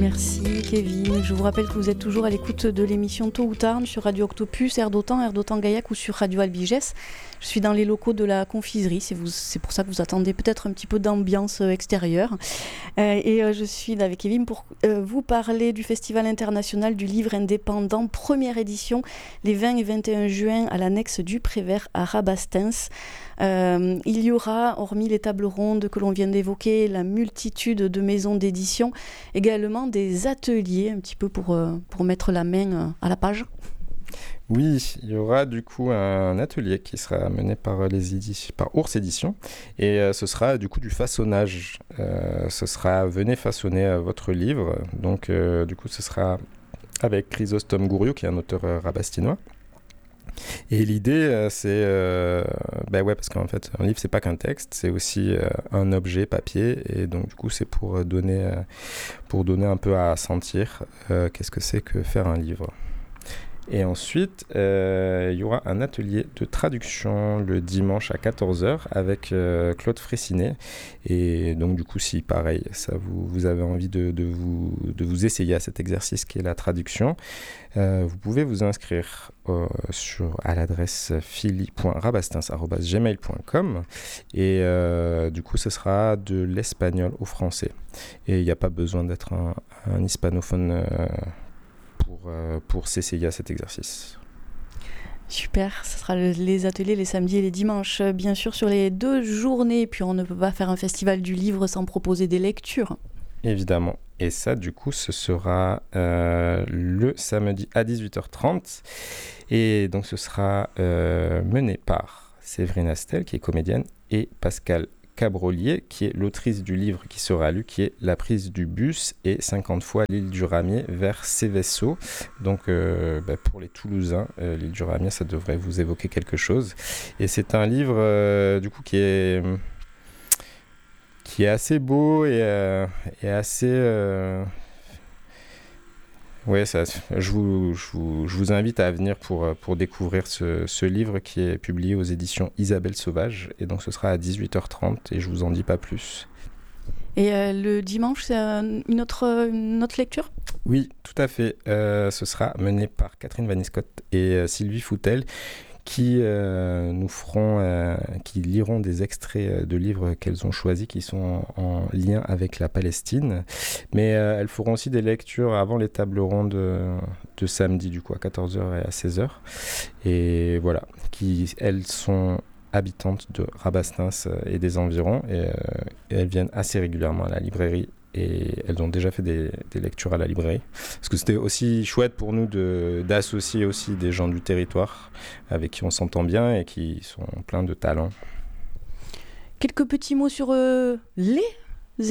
Merci Kevin. Je vous rappelle que vous êtes toujours à l'écoute de l'émission Tôt ou Tard sur Radio Octopus, Air d'Otan Gaillac ou sur Radio Albigès. Je suis dans les locaux de la confiserie, c'est pour ça que vous attendez peut-être un petit peu d'ambiance extérieure. Je suis là avec Kevin pour vous parler du Festival international du livre indépendant, première édition, les 20 et 21 juin à l'annexe du Prévert à Rabastens. Il y aura, hormis les tables rondes que l'on vient d'évoquer, la multitude de maisons d'édition, également des ateliers, un petit peu pour mettre la main à la page. Oui, il y aura du coup un atelier qui sera mené par Ours Éditions et ce sera du coup du façonnage. Ce sera venez façonner votre livre. Donc du coup ce sera avec Chrysostome Gouriou qui est un auteur rabastinois. Et l'idée c'est parce qu'en fait un livre c'est pas qu'un texte, c'est aussi un objet papier et donc du coup c'est pour donner un peu à sentir qu'est-ce que c'est que faire un livre. Et ensuite, il y aura un atelier de traduction le dimanche à 14h avec Claude Fraissinet. Et donc, du coup, si pareil, vous avez envie de vous essayer à cet exercice qui est la traduction, vous pouvez vous inscrire à l'adresse philly.rabastens@gmail.com. Et du coup, ce sera de l'espagnol au français. Et il n'y a pas besoin d'être un hispanophone pour s'essayer à cet exercice. Super, ce sera les ateliers les samedis et les dimanches, bien sûr, sur les 2 journées. Puis on ne peut pas faire un festival du livre sans proposer des lectures. Évidemment. Et ça, du coup, ce sera le samedi à 18h30. Et donc, ce sera mené par Séverine Astel, qui est comédienne, et Pascal Cabrolier, qui est l'autrice du livre qui sera lu, qui est La prise du bus et 50 fois l'île du Ramier vers Séveso. Donc pour les Toulousains, l'île du Ramier, ça devrait vous évoquer quelque chose. Et c'est un livre du coup qui est assez beau et assez... Ouais, je vous invite à venir pour découvrir ce livre qui est publié aux éditions Isabelle Sauvage. Et donc, ce sera à 18h30 et je vous en dis pas plus. Et le dimanche, c'est une autre lecture ? Oui, tout à fait. Ce sera mené par Catherine Vaniscott et Sylvie Foutel qui qui liront des extraits de livres qu'elles ont choisis qui sont en lien avec la Palestine. Mais elles feront aussi des lectures avant les tables rondes de samedi, du coup, à 14h et à 16h. Et voilà, elles sont habitantes de Rabastens et des environs et elles viennent assez régulièrement à la librairie. Et elles ont déjà fait des lectures à la librairie. Parce que c'était aussi chouette pour nous d'associer aussi des gens du territoire avec qui on s'entend bien et qui sont pleins de talent. Quelques petits mots sur les expositions ?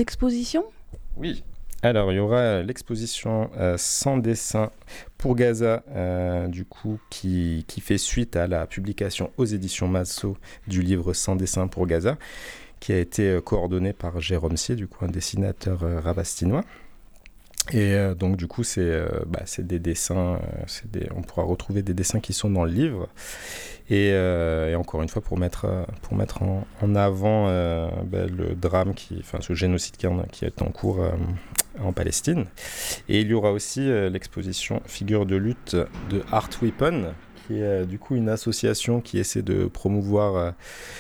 Oui. Alors, il y aura l'exposition Sans dessin pour Gaza, du coup, qui fait suite à la publication aux éditions Massot du livre Sans dessin pour Gaza, qui a été coordonné par Jérôme Sier, du coup un dessinateur rabastinois. Et donc du coup c'est des dessins, on pourra retrouver des dessins qui sont dans le livre. Et encore une fois pour mettre en avant le drame, ce génocide qui est en cours en Palestine. Et il y aura aussi l'exposition Figures de lutte de Art Weapon, qui est du coup une association qui essaie de promouvoir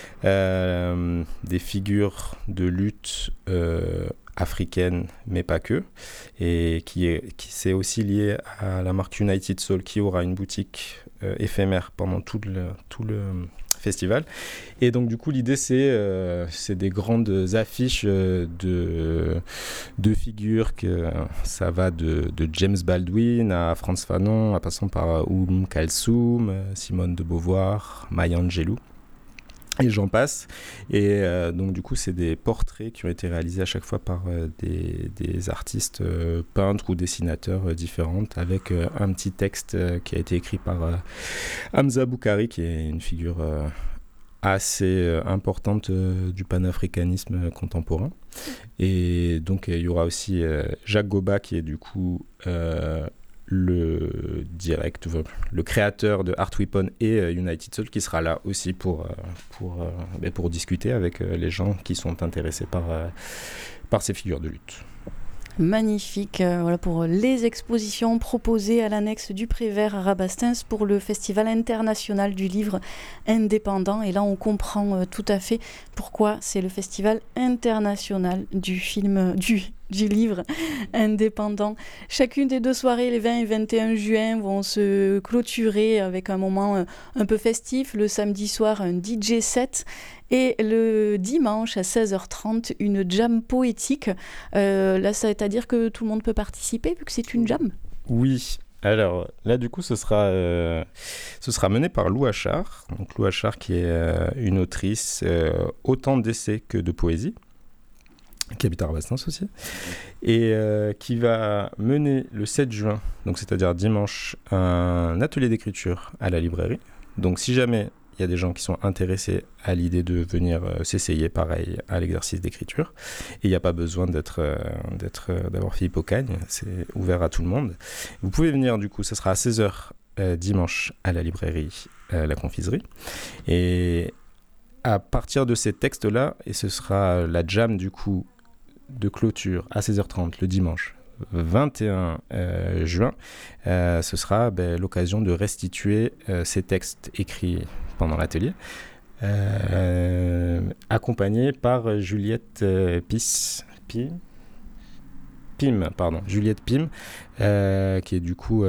des figures de lutte africaines, mais pas que, et qui s'est aussi lié à la marque United Soul, qui aura une boutique éphémère pendant tout le festival. Et donc du coup l'idée c'est des grandes affiches de figures ça va de James Baldwin à Frantz Fanon, en passant par Kalsoum, Simone de Beauvoir, Maya Angelou. Et j'en passe. Et donc du coup c'est des portraits qui ont été réalisés à chaque fois par des artistes peintres ou dessinateurs différents, avec un petit texte qui a été écrit par Hamza Boukari, qui est une figure assez importante du panafricanisme contemporain. Et donc il y aura aussi Jacques Goba, qui est du coup le créateur de Art Weapon et United Soul, qui sera là aussi pour discuter avec les gens qui sont intéressés par ces figures de lutte. Magnifique, voilà pour les expositions proposées à l'annexe du Prévert à Rabastens pour le Festival international du livre indépendant. Et là, on comprend tout à fait pourquoi c'est le Festival international du livre indépendant. Chacune des 2 soirées, les 20 et 21 juin, vont se clôturer avec un moment un peu festif. Le samedi soir, un DJ set. Et le dimanche à 16h30, une jam poétique. Là, c'est-à-dire que tout le monde peut participer vu que c'est une jam. Oui. Alors là, du coup, ce sera mené par Lou Achard. Donc Lou Achard qui est une autrice autant d'essais que de poésie, qui habite à Rabastens aussi, et qui va mener le 7 juin, donc c'est-à-dire dimanche, un atelier d'écriture à la librairie. Donc si jamais il y a des gens qui sont intéressés à l'idée de venir s'essayer pareil à l'exercice d'écriture, et il n'y a pas besoin d'avoir Philippe Aucagne, c'est ouvert à tout le monde. Vous pouvez venir, du coup, ça sera à 16h dimanche à la librairie La Confiserie, et à partir de ces textes-là, et ce sera la jam du coup de clôture à 16h30 le dimanche 21 juin, ce sera l'occasion de restituer ces textes écrits pendant l'atelier, accompagné par Juliette Juliette Pim, qui est du coup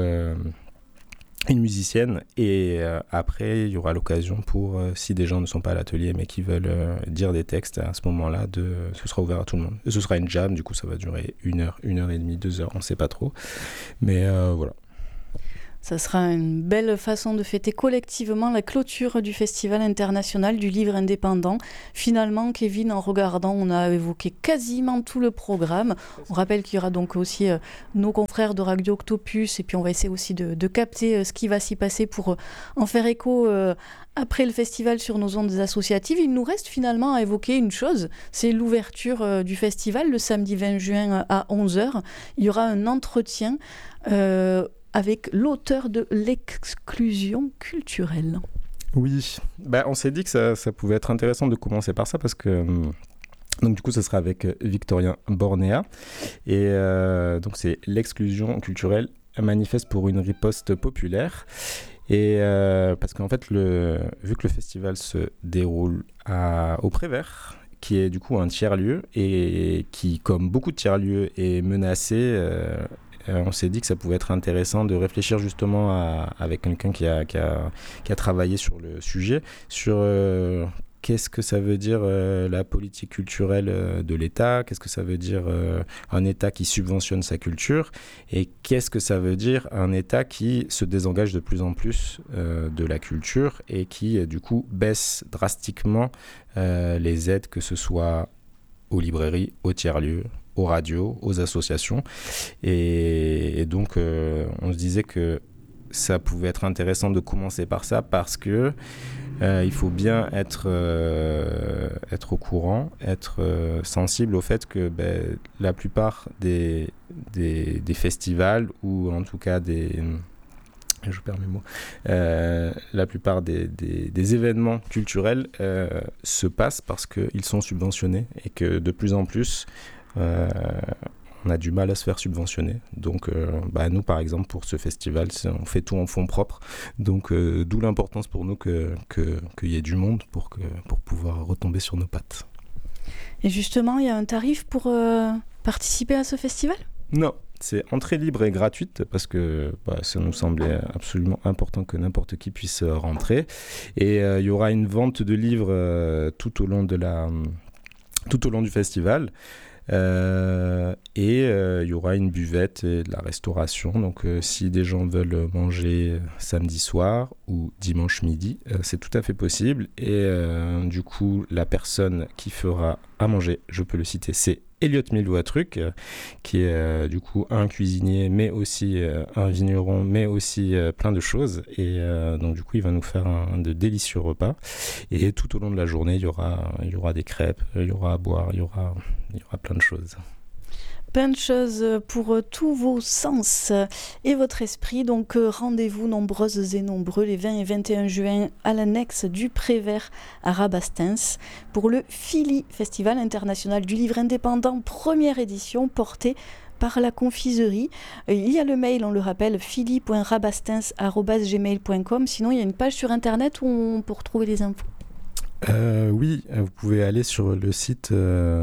une musicienne, et après il y aura l'occasion pour si des gens ne sont pas à l'atelier mais qui veulent dire des textes à ce moment-là, ce sera ouvert à tout le monde. Et ce sera une jam, du coup ça va durer 1h, 1h30, 2h, on ne sait pas trop, mais voilà. Ça sera une belle façon de fêter collectivement la clôture du Festival international du livre indépendant. Finalement, Kevin, en regardant, on a évoqué quasiment tout le programme. On rappelle qu'il y aura donc aussi nos confrères de Radio Octopus, et puis on va essayer aussi de capter ce qui va s'y passer pour en faire écho après le festival sur nos ondes associatives. Il nous reste finalement à évoquer une chose, c'est l'ouverture du festival le samedi 20 juin à 11h. Il y aura un entretien avec l'auteur de l'exclusion culturelle. Oui, on s'est dit que ça pouvait être intéressant de commencer par ça parce que donc du coup ça sera avec Victorien Bornéa, et donc c'est l'exclusion culturelle, un manifeste pour une riposte populaire. Et parce qu'en fait vu que le festival se déroule au Prévert, qui est du coup un tiers-lieu et qui, comme beaucoup de tiers-lieux, est menacé, on s'est dit que ça pouvait être intéressant de réfléchir justement avec quelqu'un qui a travaillé sur le sujet, sur qu'est-ce que ça veut dire la politique culturelle de l'État, qu'est-ce que ça veut dire un État qui subventionne sa culture, et qu'est-ce que ça veut dire un État qui se désengage de plus en plus de la culture et qui du coup baisse drastiquement les aides, que ce soit aux librairies, aux tiers-lieux, aux radios, aux associations. Et donc on se disait que ça pouvait être intéressant de commencer par ça, parce que il faut bien être au courant, être sensible au fait que la plupart des festivals, ou en tout cas je perds mes mots, la plupart des événements culturels se passent parce qu'ils sont subventionnés, et que de plus en plus on a du mal à se faire subventionner. Donc nous par exemple pour ce festival, on fait tout en fonds propres, donc d'où l'importance pour nous qu'il y ait du monde pour pouvoir retomber sur nos pattes. Et justement, il y a un tarif pour participer à ce festival ? Non, c'est entrée libre et gratuite, parce que ça nous semblait absolument important que n'importe qui puisse rentrer. Et il y aura une vente de livres tout au long du festival. Et il y aura une buvette et de la restauration, donc si des gens veulent manger samedi soir ou dimanche midi, c'est tout à fait possible. Et du coup la personne qui fera à manger, je peux le citer, c'est Elliot Milouatruc, qui est du coup un cuisinier, mais aussi un vigneron, mais aussi plein de choses. Et donc du coup, il va nous faire de délicieux repas. Et tout au long de la journée, il y aura des crêpes, il y aura à boire, il y aura plein de choses. Plein de choses pour tous vos sens et votre esprit. Donc rendez-vous nombreuses et nombreux les 20 et 21 juin à l'annexe du Prévert à Rabastens pour le FILI, Festival international du livre indépendant, première édition, porté par la confiserie. Il y a le mail, on le rappelle, philly.rabastens@gmail.com. Sinon, il y a une page sur Internet où on peut retrouver les infos. Oui, vous pouvez aller sur le site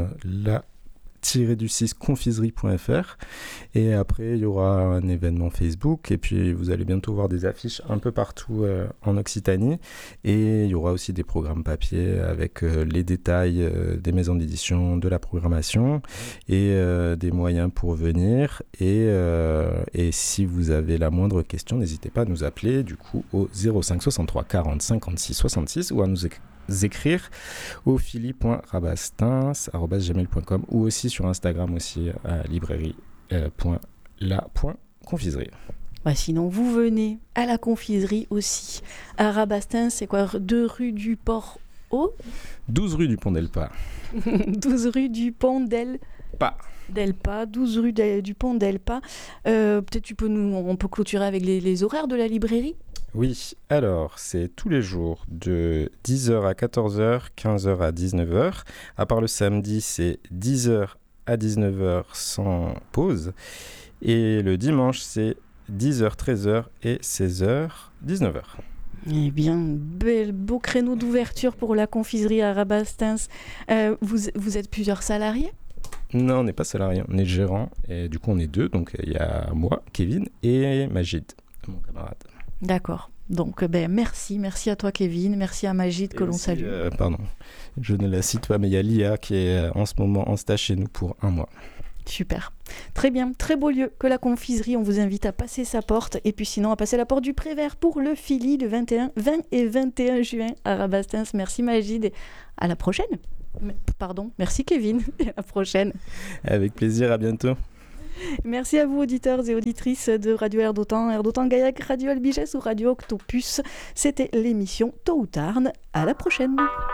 la-du-6confiserie.fr et après il y aura un événement Facebook et puis vous allez bientôt voir des affiches un peu partout en Occitanie et il y aura aussi des programmes papier avec les détails des maisons d'édition, de la programmation et des moyens pour venir et si vous avez la moindre question, n'hésitez pas à nous appeler du coup au 05 63 40 56 66 ou à nous écrire au philly.rabastens@gmail.com ou aussi sur Instagram aussi à librairie.la.confiserie. Sinon, vous venez à la confiserie aussi. À Rabastens, c'est quoi, 2 rue du Port-Haut 12 rue du Pont d'Elpa. 12 rue du Pont d'Elpa, 12 rue du Pont d'Elpa. Peut-être on peut clôturer avec les horaires de la librairie. Oui, alors c'est tous les jours de 10h à 14h, 15h à 19h. À part le samedi, c'est 10h à 19h sans pause. Et le dimanche, c'est 10h, 13h et 16h, 19h. Eh bien, beau créneau d'ouverture pour la confiserie à Rabastens. Vous êtes plusieurs salariés ? Non, on n'est pas salariés, on est gérant. Et du coup, on est 2. Donc, il y a moi, Kevin, et Majid, mon camarade. D'accord. Donc, merci à toi, Kevin. Merci à Majid que l'on salue. Pardon, je ne la cite pas, mais il y a Lia qui est en ce moment en stage chez nous pour 1 mois. Super. Très bien. Très beau lieu que la confiserie. On vous invite à passer sa porte. Et puis sinon, à passer la porte du Prévert pour le Philly le 20 et 21 juin à Rabastens. Merci Majid et à la prochaine. Merci Kevin et à la prochaine. Avec plaisir, à bientôt. Merci à vous auditeurs et auditrices de Radio Air d'Otan Gaillac, Radio Albiges ou Radio Octopus. C'était l'émission Tôt ou Tard. À la prochaine.